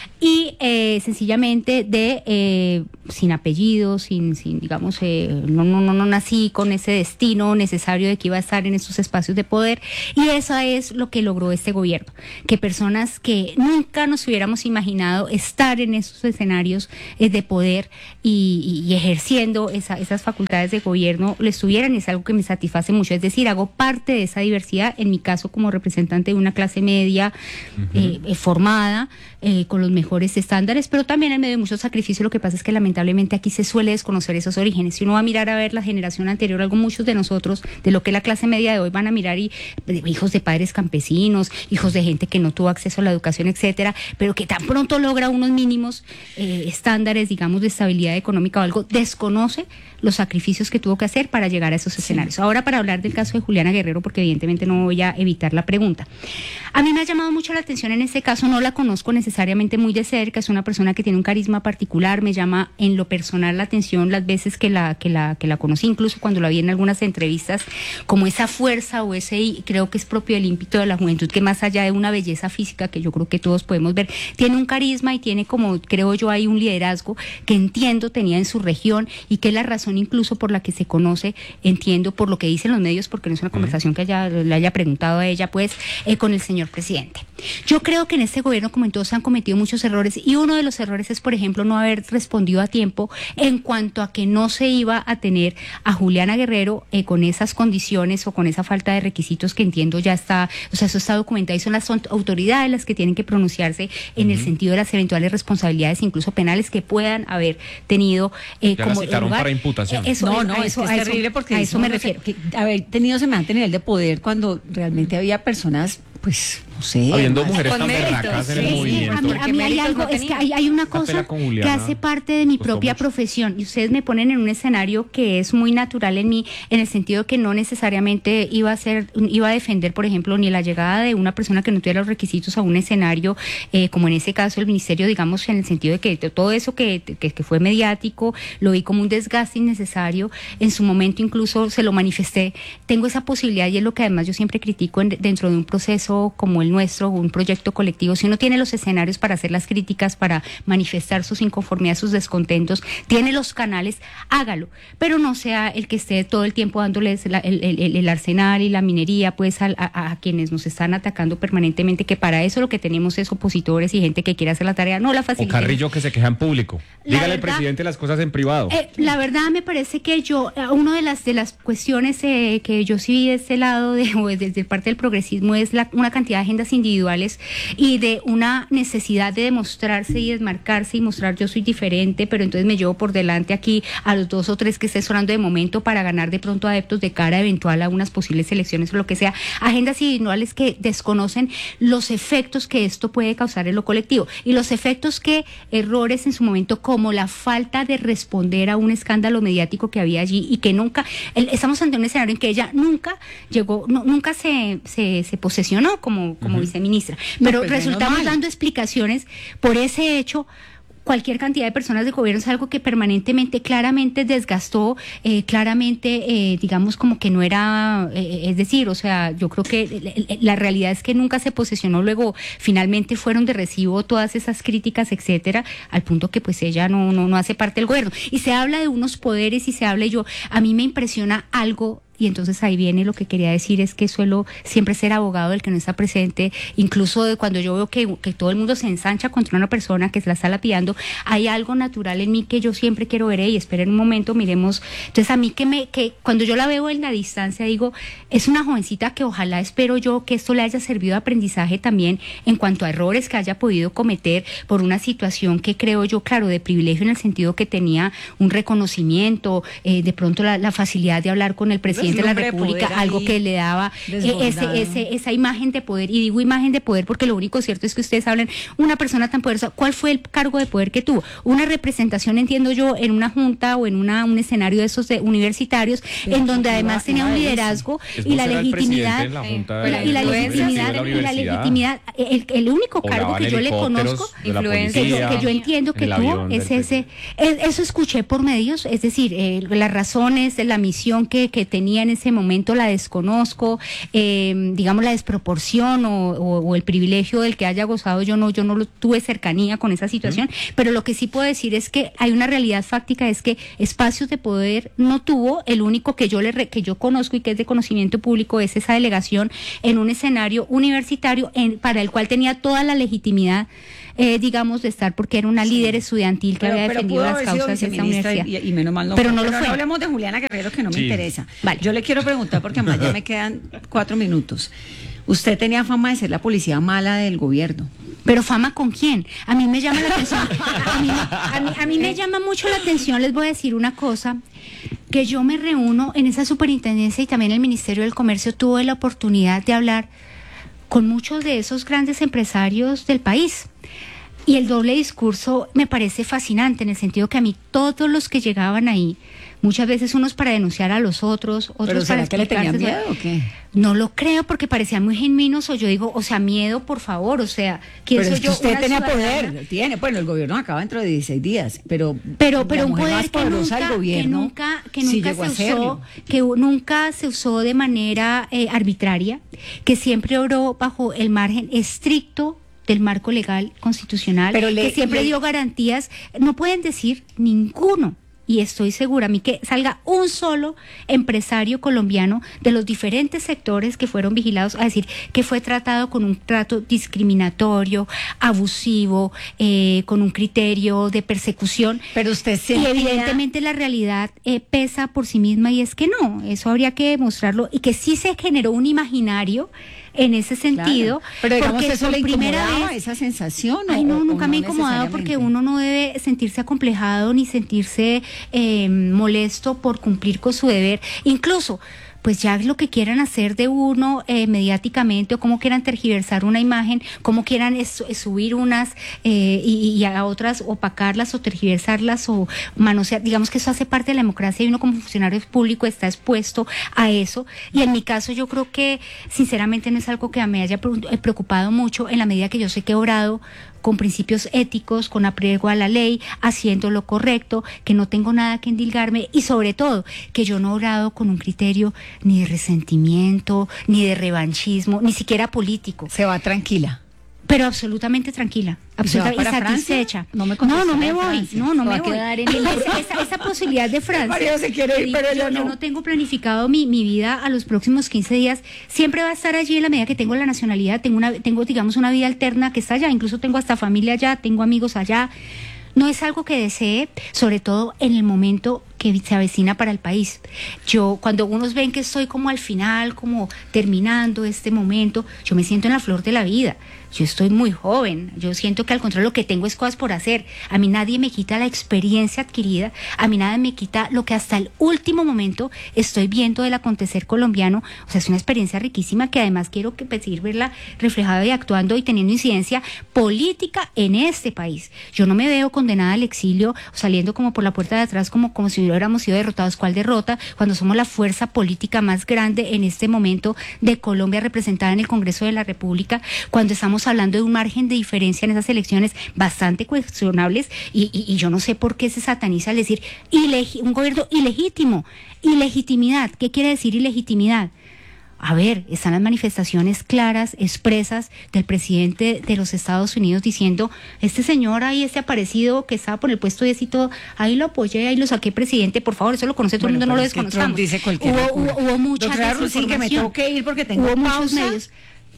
Y eh, sencillamente de eh, sin apellido, sin, sin digamos, eh, no, no, no, no nací con ese destino necesario de que iba a estar en esos espacios de poder, y eso es lo que logró este gobierno, que personas que nunca nos hubiéramos imaginado estar en esos escenarios eh, de poder y, y, y ejerciendo esa, esas facultades de gobierno lo estuvieran, y es algo que me satisface mucho, es decir, hago parte de esa diversidad, en mi caso como representante de una clase media uh-huh. eh, formada, eh, con los mejores estándares, pero también en medio de mucho sacrificio. Lo que pasa es que lamentablemente aquí se suele desconocer esos orígenes. Si uno va a mirar a ver la generación anterior, algo muchos de nosotros, de lo que la clase media de hoy van a mirar, y hijos de padres campesinos, hijos de gente que no tuvo acceso a la educación, etcétera, pero que tan pronto logra unos mínimos eh, estándares, digamos, de estabilidad económica o algo, desconoce los sacrificios que tuvo que hacer para llegar a esos sí. escenarios. Ahora, para hablar del caso de Juliana Guerrero, porque evidentemente no voy a evitar la pregunta. A mí me ha llamado mucho la atención en este caso, no la conozco necesariamente muy de cerca, es una persona que tiene un carisma particular, me llama en lo personal la atención las veces que la, que la, que la conocí, incluso cuando la vi en algunas entrevistas, como esa fuerza o ese, creo que es propio del ímpetu de la juventud, que más allá de una belleza física que yo creo que todos podemos ver, tiene un carisma y tiene, como creo yo, hay un liderazgo que entiendo tenía en su región, y que es la razón incluso por la que se conoce, entiendo por lo que dicen los medios, porque no es una conversación que haya, le haya preguntado a ella, pues, eh, con el señor presidente. Yo creo que en este gobierno, como en todos, se han cometido muchos errores, y uno de los errores es, por ejemplo, no haber respondido a tiempo en cuanto a que no se iba a tener a Juliana Guerrero eh, con esas condiciones o con esa falta de requisitos que entiendo ya está, o sea, eso está documentado, y son las autoridades las que tienen que pronunciarse en uh-huh. el sentido de las eventuales responsabilidades, incluso penales, que puedan haber tenido eh, ya como la citaron lugar. Para imputación. Eso, no, no, eso, es, que es terrible, porque a eso me refiero. Que haber tenido semejante nivel de poder cuando realmente había personas, pues, no sé. Habiendo más, mujeres con tan méritos, berracas en sí, el sí, movimiento. A mí, a mí hay algo, no es que hay, hay una cosa que hace parte de mi costó propia mucho. profesión, y ustedes me ponen en un escenario que es muy natural en mí, en el sentido que no necesariamente iba a ser, iba a defender, por ejemplo, ni la llegada de una persona que no tuviera los requisitos a un escenario, eh, como en ese caso el ministerio, digamos, en el sentido de que todo eso que, que, que fue mediático, lo vi como un desgaste innecesario. En su momento incluso se lo manifesté. Tengo esa posibilidad, y es lo que además yo siempre critico en, dentro de un proceso como el nuestro, un proyecto colectivo. Si uno tiene los escenarios para hacer las críticas, para manifestar sus inconformidades, sus descontentos, tiene los canales, hágalo, pero no sea el que esté todo el tiempo dándoles la, el, el, el arsenal y la minería, pues, a, a, a quienes nos están atacando permanentemente, que para eso lo que tenemos es opositores y gente que quiere hacer la tarea, no la facilita. O Carrillo, que se queja en público. La Dígale al verdad, presidente las cosas en privado. Eh, la verdad me parece que yo, una de las de las cuestiones eh, que yo sí vi de este lado, de, o desde parte del progresismo, es la, una cantidad de agendas individuales y de una necesidad de demostrarse y desmarcarse y mostrar yo soy diferente, pero entonces me llevo por delante aquí a los dos o tres que esté sonando de momento para ganar de pronto adeptos de cara eventual a unas posibles elecciones o lo que sea. Agendas individuales que desconocen los efectos que esto puede causar en lo colectivo, y los efectos que errores en su momento, como la falta de responder a un escándalo mediático que había allí, y que nunca, el, estamos ante un escenario en que ella nunca llegó, no, nunca se, se, se posesionó como, como uh-huh. viceministra, pero no, pues resultamos dando explicaciones por ese hecho. Cualquier cantidad de personas de gobierno es algo que permanentemente, claramente desgastó, eh, claramente, eh, digamos, como que no era, eh, es decir, o sea, yo creo que la realidad es que nunca se posesionó, luego finalmente fueron de recibo todas esas críticas, etcétera, al punto que pues ella no, no, no hace parte del gobierno. Y se habla de unos poderes y se habla, y yo, a mí me impresiona algo. Y entonces ahí viene lo que quería decir, es que suelo siempre ser abogado del que no está presente, incluso de cuando yo veo que, que todo el mundo se ensancha contra una persona que se la está lapidando, hay algo natural en mí que yo siempre quiero ver, y esperen un momento, miremos. Entonces a mí que me, que cuando yo la veo en la distancia digo, es una jovencita que ojalá, espero yo, que esto le haya servido de aprendizaje también en cuanto a errores que haya podido cometer por una situación que creo yo, claro, de privilegio en el sentido que tenía un reconocimiento, eh, de pronto la, la facilidad de hablar con el presidente, presidente de la Lumbre de República, poder algo ahí que le daba eh, desbordado. ese, ese, esa imagen de poder, y digo imagen de poder porque lo único cierto es que ustedes hablan, una persona tan poderosa, ¿cuál fue el cargo de poder que tuvo? Una representación, entiendo yo, en una junta o en una un escenario de esos de universitarios, en donde además tenía un liderazgo Es y la vocear al legitimidad, presidente en la junta y la, y la de- legitimidad, de la y la universidad. legitimidad, el, el único O cargo lavan que yo le helicópteros conozco, de la influencia, que yo, policía, que yo entiendo en que el tuvo avión es del ese, es- eso escuché por medios, es decir, eh, las razones, la misión que, que tenía en ese momento la desconozco, eh, digamos la desproporción o, o- o el privilegio del que haya gozado, yo no, yo no lo tuve cercanía con esa situación, mm. pero lo que sí puedo decir es que hay una realidad fáctica, es que espacios de poder no tuvo, el único que yo le re, que yo conozco y que es de conocimiento público es esa delegación en un escenario universitario en, para el cual tenía toda la legitimidad, eh, digamos, de estar porque era una sí. líder estudiantil que pero, había pero defendido las causas de esa universidad. Y, y menos mal no pero fue. no lo pero fue. No hablemos de Juliana Guerrero, que no sí. me interesa. Vale. Yo le quiero preguntar, porque además ya me quedan cuatro minutos. Usted tenía fama de ser la policía mala del gobierno. Pero fama con quién? A mí me llama la atención. A mí, a mí, a mí me llama mucho la atención, les voy a decir una cosa, que yo me reúno en esa superintendencia y también el Ministerio del Comercio tuve la oportunidad de hablar con muchos de esos grandes empresarios del país. Y el doble discurso me parece fascinante en el sentido que a mí todos los que llegaban ahí, muchas veces unos para denunciar a los otros, otros ¿Pero será para que le tenían explicarse miedo o qué? No lo creo porque parecían muy genuinos, o yo digo, o sea, miedo, por favor, o sea, ¿quién Pero soy es que yo? usted Una tenía ciudadana. poder, tiene, bueno, el gobierno acaba dentro de dieciséis días, pero pero pero la un mujer poder más que poderosa nunca, del gobierno que nunca que sí nunca llegó a se hacerlo. usó, que nunca se usó de manera eh, arbitraria, que siempre obró bajo el margen estricto del marco legal constitucional, Pero le- que siempre le- dio garantías. No pueden decir ninguno, y estoy segura, a mí que salga un solo empresario colombiano de los diferentes sectores que fueron vigilados a decir que fue tratado con un trato discriminatorio, abusivo, eh, con un criterio de persecución. Pero usted Y sentía- evidentemente la realidad eh, pesa por sí misma, y es que no, eso habría que demostrarlo, y que sí se generó un imaginario en ese sentido. Claro. Pero digamos, porque ¿eso por le primera incomodaba vez- esa sensación? Ay, o- no, o- nunca o me ha no incomodado porque necesariamente? uno no debe sentirse acomplejado ni sentirse eh, molesto por cumplir con su deber. Incluso, pues ya lo que quieran hacer de uno eh, mediáticamente, o cómo quieran tergiversar una imagen, cómo quieran es- es subir unas eh, y, y a otras opacarlas o tergiversarlas o manosear, digamos que eso hace parte de la democracia y uno como funcionario público está expuesto a eso. Y en mi caso yo creo que sinceramente no es algo que me haya pre- eh, preocupado mucho, en la medida que yo sé que he obrado con principios éticos, con apego a la ley, haciendo lo correcto, que no tengo nada que endilgarme, y sobre todo que yo no he obrado con un criterio ni de resentimiento, ni de revanchismo, ni siquiera político, Se va tranquila. pero absolutamente tranquila, absolutamente para satisfecha. Francia? No me no, contestó no me de voy, Francia. no, no Se va me a voy. quedar en el- esa, esa- esa posibilidad de Francia. marido se quiere ir, pero yo, yo no. tengo planificado mi, mi vida a los próximos quince días. Siempre va a estar allí en la medida que tengo la nacionalidad. Tengo, una, tengo digamos, una vida alterna que está allá. Incluso tengo hasta familia allá, tengo amigos allá. No es algo que desee, sobre todo en el momento que se avecina para el país. Yo, cuando unos ven que estoy como al final, como terminando este momento, yo me siento en la flor de la vida. Yo estoy muy joven, yo siento que al contrario lo que tengo es cosas por hacer. A mí nadie me quita la experiencia adquirida, a mí nadie me quita lo que hasta el último momento estoy viendo del acontecer colombiano. O sea, es una experiencia riquísima que además quiero que pues, seguir verla reflejada y actuando y teniendo incidencia política en este país. Yo no me veo condenada al exilio, saliendo como por la puerta de atrás como, como si hubiéramos sido derrotados. ¿Cuál derrota? Cuando somos la fuerza política más grande en este momento de Colombia, representada en el Congreso de la República, cuando estamos hablando de un margen de diferencia en esas elecciones bastante cuestionables, y, y, y yo no sé por qué se sataniza al decir ilegi- un gobierno ilegítimo. Ilegitimidad, ¿qué quiere decir ilegitimidad? A ver, están las manifestaciones claras, expresas del presidente de los Estados Unidos diciendo, este señor ahí, este aparecido que estaba por el puesto diez y todo, ahí lo apoyé, ahí lo saqué presidente, por favor, eso lo conoce todo el Bueno, mundo, no lo pero es que desconozcamos. Trump dice cualquier hubo, locura. hubo, hubo mucha Doctora Rusín, que me desinformación. tengo que ir porque tengo Hubo muchos pausa medios.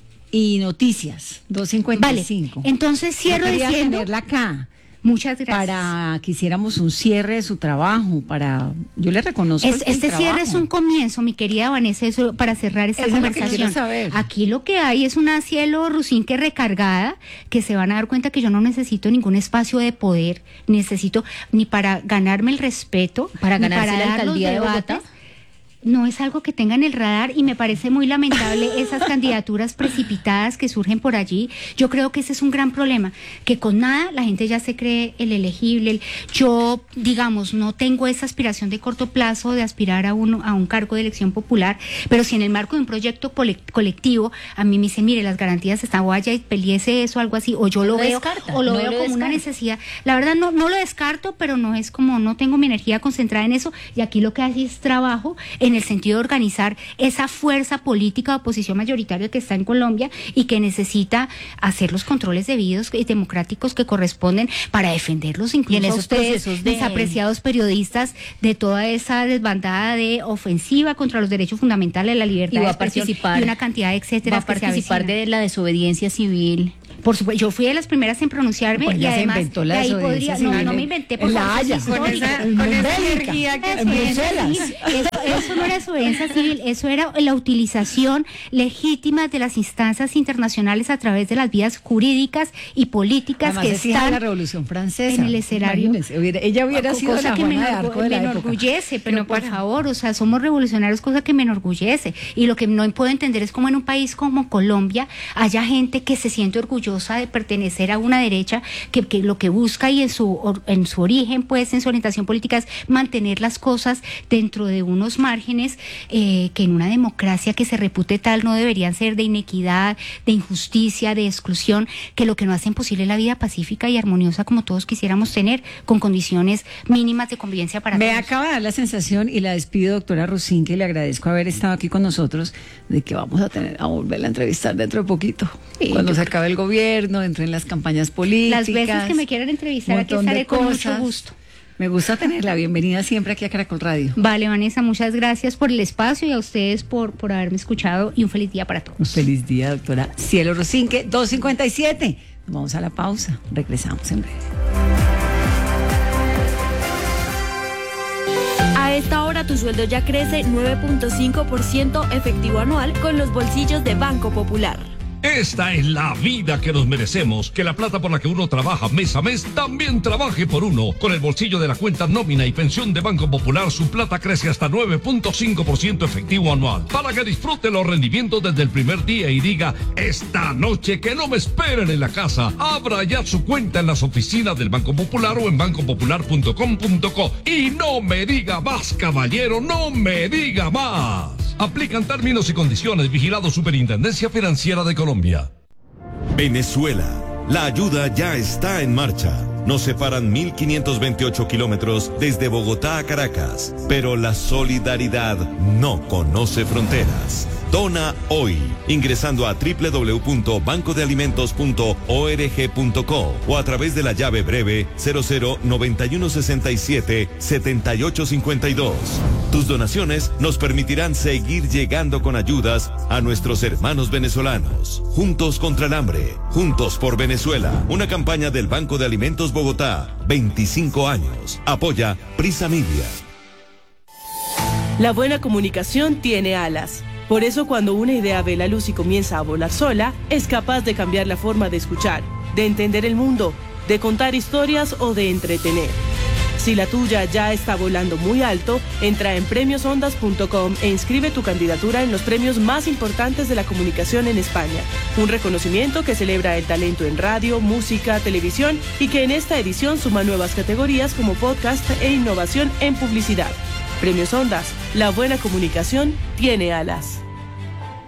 y noticias, dos cincuenta y Vale, cinco. entonces cierro Yo quería diciendo, tenerla acá muchas gracias. para que hiciéramos un cierre de su trabajo, para yo le reconozco Es- el- el este cierre es trabajo. un comienzo, mi querida Vanessa, eso, para cerrar esta Eso es lo que conversación. quiero saber. Aquí lo que hay es una cielo Rusín que recargada, que se van a dar cuenta que yo no necesito ningún espacio de poder, necesito ni para ganarme el respeto, Para ni ganarse la dar los alcaldía de debates. Bogotá. no es algo que tenga en el radar y me parece muy lamentable esas candidaturas precipitadas que surgen por allí. Yo creo que ese es un gran problema, que con nada la gente ya se cree el elegible. El, yo, digamos, no tengo esa aspiración de corto plazo de aspirar a, uno, a un cargo de elección popular, pero si en el marco de un proyecto colectivo a mí me dicen, mire, las garantías están, vaya y peleese eso, algo así, o yo lo, lo veo, descarta, o lo no veo lo como descarta. una necesidad. La verdad no, no lo descarto, pero no es como, no tengo mi energía concentrada en eso, y aquí lo que hace es trabajo en el sentido de organizar esa fuerza política de oposición mayoritaria que está en Colombia y que necesita hacer los controles debidos y democráticos que corresponden para defenderlos, incluso Y en a esos ustedes, procesos de- desapreciados periodistas, de toda esa desbandada de ofensiva contra los derechos fundamentales, la libertad Y va de a expresión participar- y una cantidad de etcétera Va a participar de la desobediencia civil. Por supuesto, yo fui de las primeras en pronunciarme Pues y ya se además inventó la de ahí desobediencia podría, no, civil no me en- inventé en por La favor, eso Haya. es Con histórico. esa, En con esa Bélgica, energía que Eso, en tiene. Bruselas. sí, eso, eso no era desobediencia civil, eso era la utilización legítima de las instancias internacionales a través de las vías jurídicas y políticas Además, que es hija de están la Revolución Francesa. en el escenario. Imagínense, hubiera- ella hubiera sido cosa la que me, Juana de enorgu- Arco de me la época. enorgullece, pero No por para. favor, o sea, somos revolucionarios, cosa que me enorgullece. Y lo que no puedo entender es cómo en un país como Colombia haya gente que se siente orgullosa de pertenecer a una derecha que, que lo que busca y en su, or- en su origen, pues, en su orientación política es mantener las cosas dentro de unos márgenes eh, que en una democracia que se repute tal no deberían ser de inequidad, de injusticia, de exclusión, que lo que no hacen posible es la vida pacífica y armoniosa como todos quisiéramos tener, con condiciones mínimas de convivencia para Me todos. acaba de dar la sensación y la despido, doctora Rusín, que le agradezco haber estado aquí con nosotros, de que vamos a tener a volverla a entrevistar dentro de poquito. Sí, Cuando yo se acabe el gobierno, entre en las campañas políticas. Las veces que me quieran entrevistar, aquí montón de estaré con mucho cosas. gusto. Me gusta tenerla. Bienvenida siempre aquí a Caracol Radio. Vale, Vanessa, muchas gracias por el espacio y a ustedes por, por haberme escuchado y un feliz día para todos. Un feliz día, doctora Cielo Rosinque, dos cincuenta y siete. Vamos a la pausa. Regresamos en breve. A esta hora tu sueldo ya crece nueve punto cinco por ciento efectivo anual con los bolsillos de Banco Popular. Esta es la vida que nos merecemos, que la plata por la que uno trabaja mes a mes también trabaje por uno. Con el bolsillo de la cuenta nómina y pensión de Banco Popular, su plata crece hasta nueve punto cinco por ciento efectivo anual. Para que disfrute los rendimientos desde el primer día y diga, esta noche que no me esperen en la casa. Abra ya su cuenta en las oficinas del Banco Popular o en banco popular punto com punto co. Y no me diga más, caballero, no me diga más. Aplican términos y condiciones. Vigilado Superintendencia Financiera de Colombia. Venezuela. La ayuda ya está en marcha. Nos separan mil quinientos veintiocho kilómetros desde Bogotá a Caracas, pero la solidaridad no conoce fronteras. Dona hoy, ingresando a doble u doble u doble u punto banco de alimentos punto org punto co o a través de la llave breve cero cero noventa y uno sesenta y siete setenta y ocho cincuenta y dos. Tus donaciones nos permitirán seguir llegando con ayudas a nuestros hermanos venezolanos. Juntos contra el hambre, juntos por Venezuela. Una campaña del Banco de Alimentos Bogotá, veinticinco años. Apoya Prisa Media. La buena comunicación tiene alas. Por eso cuando una idea ve la luz y comienza a volar sola, es capaz de cambiar la forma de escuchar, de entender el mundo, de contar historias o de entretener. Si la tuya ya está volando muy alto, entra en premios ondas punto com e inscribe tu candidatura en los premios más importantes de la comunicación en España. Un reconocimiento que celebra el talento en radio, música, televisión y que en esta edición suma nuevas categorías como podcast e innovación en publicidad. Premios Ondas, la buena comunicación tiene alas.